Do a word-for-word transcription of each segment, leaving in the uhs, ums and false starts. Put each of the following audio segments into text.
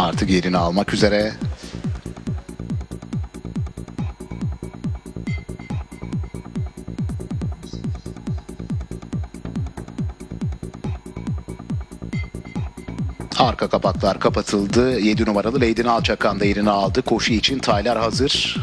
artık yerini almak üzere. Arka kapaklar kapatıldı. yedi numaralı Leydin Alçakan da yerini aldı. Koşu için Taylar hazır.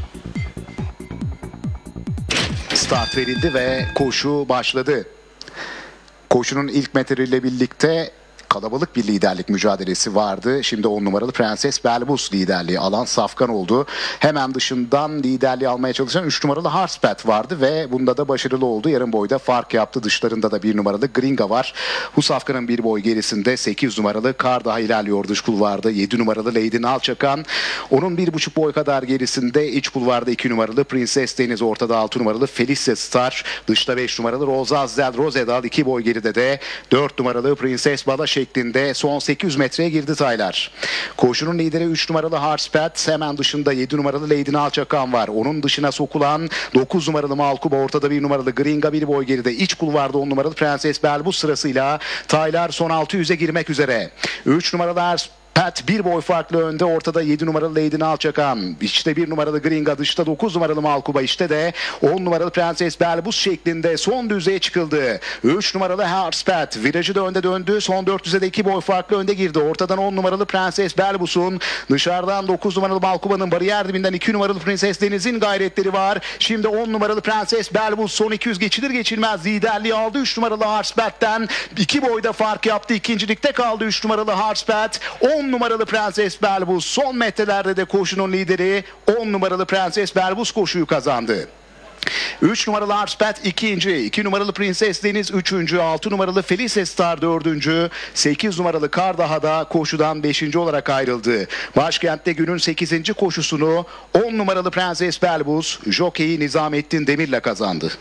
Start verildi ve koşu başladı. Koşunun ilk metreleriyle birlikte kalabalık bir liderlik mücadelesi vardı. Şimdi on numaralı Prenses Belbus liderliği alan safkan oldu. Hemen dışından liderliği almaya çalışan üç numaralı Harspet vardı ve bunda da başarılı oldu. Yarım boyda fark yaptı. Dışlarında da bir numaralı Gringa var. Bu safkanın bir boy gerisinde sekiz numaralı Kar daha ilerliyor dış kulvarda. yedi numaralı Leydin Alçakan. Onun bir buçuk boy kadar gerisinde iç kulvarda iki numaralı Prenses Deniz, ortada altı numaralı Felice Star. Dışta beş numaralı Rosazel Rosedal, iki boy geride de dört numaralı Prenses Bala şeklinde son sekiz yüz metreye girdi Taylar. Koşunun lideri üç numaralı Harspet, hemen dışında yedi numaralı Leydin Alçakan var. Onun dışına sokulan dokuz numaralı Malkuba, ortada bir numaralı Gringa, bir boy geride. İç kulvarda on numaralı Prenses Belbus sırasıyla Taylar son altı yüze girmek üzere. üç numaralı Harspet Pat bir boy farklı önde, ortada yedi numaralı Leydin Alçakan, işte bir numaralı Gringa, dışta dokuz numaralı Malkuba, işte de on numaralı Prenses Belbus şeklinde son düzeye çıkıldı. üç numaralı Harspet virajı da önde döndü, son dört yüze de iki boy farklı önde girdi. Ortadan on numaralı Prenses Belbus'un, dışarıdan dokuz numaralı Malkuba'nın, bariyer dibinden iki numaralı Prenses Deniz'in gayretleri var. Şimdi on numaralı Prenses Belbus son iki yüz geçilir geçilmez liderliği aldı. üç numaralı Harspet'ten iki boyda fark yaptı. İkincilikte kaldı üç numaralı Harspet. on numaralı Prenses Belbus son metrelerde de koşunun lideri. on numaralı Prenses Belbus koşuyu kazandı. üç numaralı Harspet ikinci, iki numaralı Prenses Deniz üçüncü, altı numaralı Felice Star dördüncü, sekiz numaralı Kar daha da koşudan beşinci olarak ayrıldı. Başkentte günün sekizinci koşusunu on numaralı Prenses Belbus jokeyi Nizamettin Demir'le kazandı.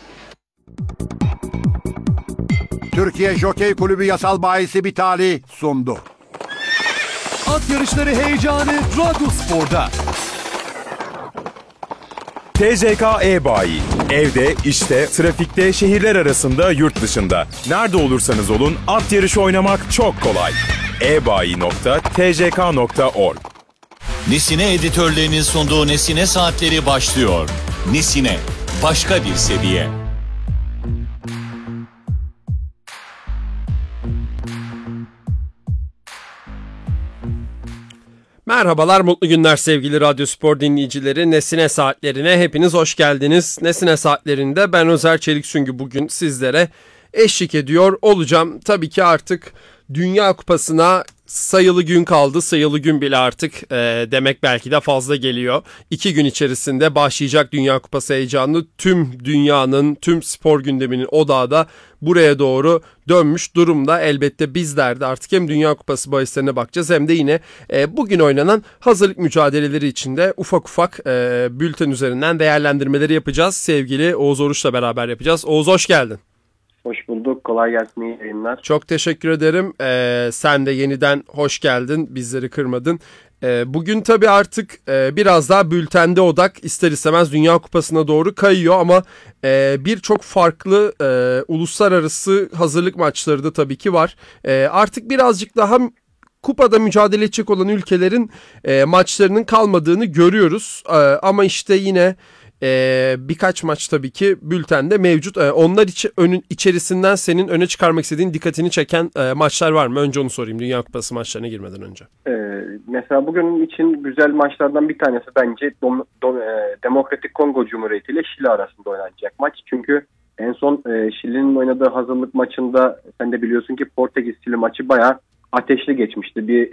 Türkiye Jokey Kulübü yasal bahisi Bitali sundu. At yarışları heyecanı Radyospor'da. T C K E-Bayi. Evde, işte, trafikte, şehirler arasında, yurt dışında. Nerede olursanız olun at yarışı oynamak çok kolay. e bayi nokta t c k nokta org. Nesine editörlerinin sunduğu Nesine Saatleri başlıyor. Nesine, başka bir seviye. Merhabalar, mutlu günler sevgili Radyospor dinleyicileri. Nesine Saatlerine hepiniz hoş geldiniz. Nesine Saatlerinde ben Özer Çeliksüngü bugün sizlere eşlik ediyor olacağım. Tabii ki artık Dünya Kupası'na sayılı gün kaldı. Sayılı gün bile artık e, demek belki de fazla geliyor. İki gün içerisinde başlayacak Dünya Kupası heyecanı tüm dünyanın, tüm spor gündeminin odağı da buraya doğru dönmüş durumda. Elbette bizler de artık hem Dünya Kupası bahislerine bakacağız hem de yine e, bugün oynanan hazırlık mücadeleleri içinde ufak ufak e, bülten üzerinden değerlendirmeleri yapacağız. Sevgili Oğuz Oruç'la beraber yapacağız. Oğuz hoş geldin. Hoş bulduk. Kolay gelsin. İyi yayınlar. Çok teşekkür ederim. Ee, sen de yeniden hoş geldin. Bizleri kırmadın. Ee, bugün tabii artık e, biraz daha bültende odak ister istemez Dünya Kupası'na doğru kayıyor ama e, birçok farklı e, uluslararası hazırlık maçları da tabii ki var. E, artık birazcık daha kupada mücadele edecek olan ülkelerin e, maçlarının kalmadığını görüyoruz. E, ama işte yine Ee, birkaç maç tabii ki bültende mevcut. Ee, onlar içi, önün, içerisinden senin öne çıkarmak istediğin, dikkatini çeken e, maçlar var mı? Önce onu sorayım, Dünya Kupası maçlarına girmeden önce. Ee, mesela bugün için güzel maçlardan bir tanesi bence Dom, Dom, e, Demokratik Kongo Cumhuriyeti ile Şili arasında oynanacak maç. Çünkü en son e, Şili'nin oynadığı hazırlık maçında sen de biliyorsun ki Portekiz-Şili maçı bayağı ateşli geçmişti. Bir